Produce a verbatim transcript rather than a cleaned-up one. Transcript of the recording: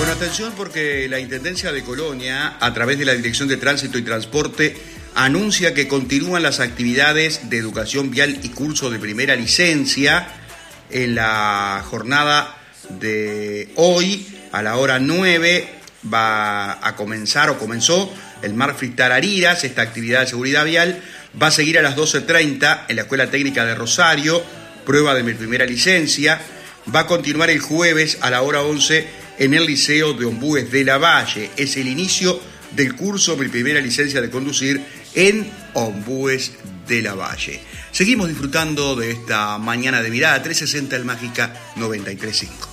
Bueno, atención porque la Intendencia de Colonia, a través de la Dirección de Tránsito y Transporte, anuncia que continúan las actividades de educación vial y curso de primera licencia en la jornada de hoy. A la hora nueve va a comenzar o comenzó el Marfrig Tarariras. Esta actividad de seguridad vial va a seguir a las doce treinta en la Escuela Técnica de Rosario, prueba de mi primera licencia. Va a continuar el jueves a la hora once en el Liceo de Ombúes de la Valle. Es el inicio del curso Mi Primera Licencia de Conducir en Ombúes de la Valle. Seguimos disfrutando de esta mañana de Mirada trescientos sesenta, el Mágica noventa y tres punto cinco.